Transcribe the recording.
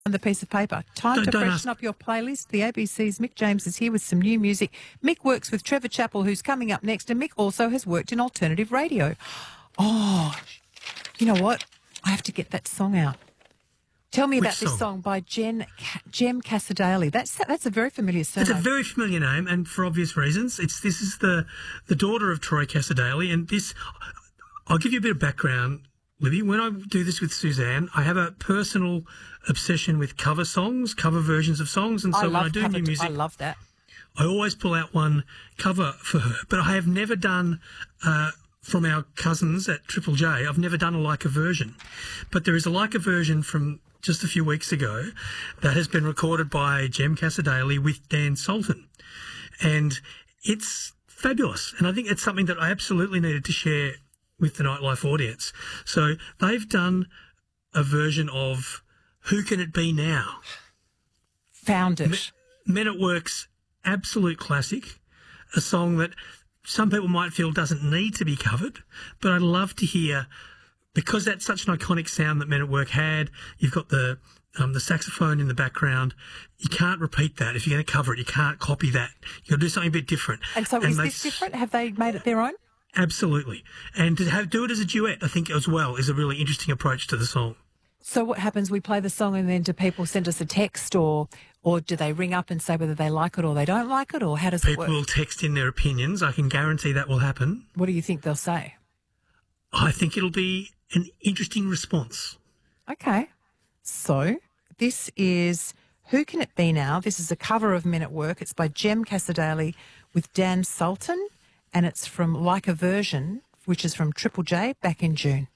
on the piece of paper. Time to freshen up your playlist. The ABC's Mick James is here with some new music. Mick works with Trevor Chappell, who's coming up next, and Mick also has worked in alternative radio. Oh, you know what? I have to get that song out. Tell me about this song by Jem Cassar-Daley. That's a very familiar song. It's a very familiar name, and for obvious reasons. This is the daughter of Troy Cassar-Daley, and this. I'll give you a bit of background, Libby. When I do this with Suzanne, I have a personal obsession with cover songs, cover versions of songs, and so when I do new music, I love that. I always pull out one cover for her. But I have never done, from our cousins at Triple J, I've never done a Leica version. But there is a Leica version from just a few weeks ago that has been recorded by Jem Cassar-Daley with Dan Sultan. And it's fabulous. And I think it's something that I absolutely needed to share with the Nightlife audience. So they've done a version of Who Can It Be Now? Found it. Men at Work's absolute classic, a song that some people might feel doesn't need to be covered, but I'd love to hear, because that's such an iconic sound that Men at Work had. You've got the saxophone in the background. You can't repeat that. If you're going to cover it, you can't copy that. You've got to do something a bit different. And so is this different? Have they made it their own? Absolutely. And to do it as a duet, I think, as well, is a really interesting approach to the song. So what happens? We play the song and then do people send us a text or do they ring up and say whether they like it or they don't like it, or how does it work? People will text in their opinions. I can guarantee that will happen. What do you think they'll say? I think it'll be an interesting response. Okay. So this is Who Can It Be Now? This is a cover of Men at Work. It's by Jem Cassar-Daley with Dan Sultan, and it's from Like a Version, which is from Triple J back in June.